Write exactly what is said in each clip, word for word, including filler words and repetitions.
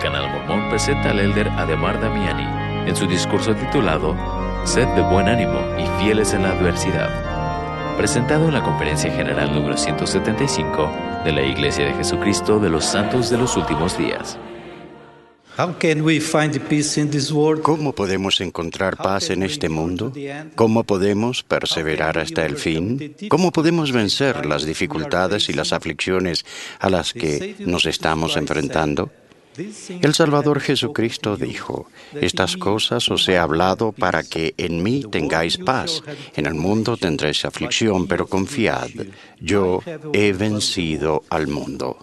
Canal Mormón presenta al elder Ademar Damiani en su discurso titulado Sed de buen ánimo y fieles en la adversidad, presentado en la Conferencia General número ciento setenta y cinco de la Iglesia de Jesucristo de los Santos de los Últimos Días. ¿Cómo podemos encontrar paz en este mundo? ¿Cómo podemos perseverar hasta el fin? ¿Cómo podemos vencer las dificultades y las aflicciones a las que nos estamos enfrentando? El Salvador Jesucristo dijo: «Estas cosas os he hablado para que en mí tengáis paz. En el mundo tendréis aflicción, pero confiad, yo he vencido al mundo».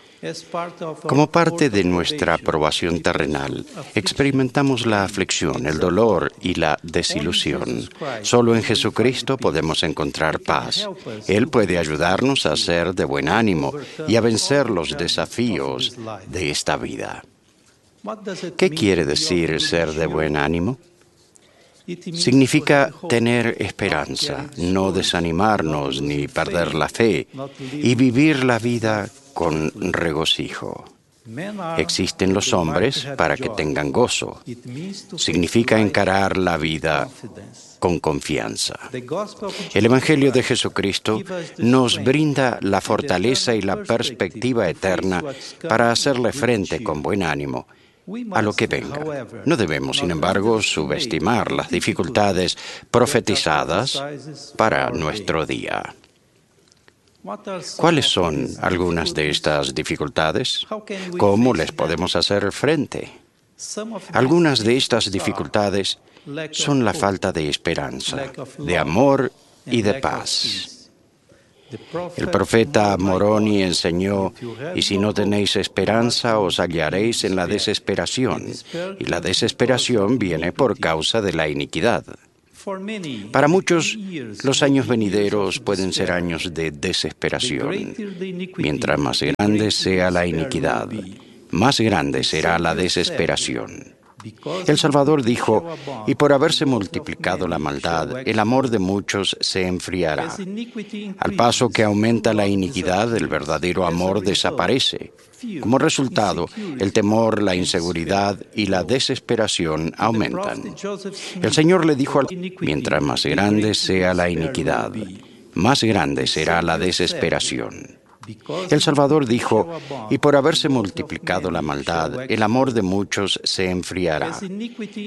Como parte de nuestra aprobación terrenal, experimentamos la aflicción, el dolor y la desilusión. Solo en Jesucristo podemos encontrar paz. Él puede ayudarnos a ser de buen ánimo y a vencer los desafíos de esta vida. ¿Qué quiere decir ser de buen ánimo? Significa tener esperanza, no desanimarnos ni perder la fe y vivir la vida con regocijo. Existen los hombres para que tengan gozo. Significa encarar la vida con confianza. El Evangelio de Jesucristo nos brinda la fortaleza y la perspectiva eterna para hacerle frente con buen ánimo a lo que venga. No debemos, sin embargo, subestimar las dificultades profetizadas para nuestro día. ¿Cuáles son algunas de estas dificultades? ¿Cómo les podemos hacer frente? Algunas de estas dificultades son la falta de esperanza, de amor y de paz. El profeta Moroni enseñó: «Y si no tenéis esperanza, os hallaréis en la desesperación, y la desesperación viene por causa de la iniquidad». Para muchos, los años venideros pueden ser años de desesperación. Mientras más grande sea la iniquidad, más grande será la desesperación. El Salvador dijo: «Y por haberse multiplicado la maldad, el amor de muchos se enfriará. Al paso que aumenta la iniquidad, el verdadero amor desaparece. Como resultado, el temor, la inseguridad y la desesperación aumentan». El Señor le dijo al «Mientras más grande sea la iniquidad, más grande será la desesperación». El Salvador dijo: «Y por haberse multiplicado la maldad, el amor de muchos se enfriará.